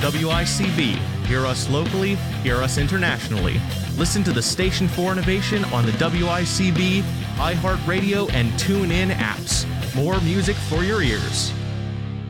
WICB. Hear us locally, hear us internationally. Listen to the Station for Innovation on the WICB, iHeartRadio, and TuneIn apps. More music for your ears.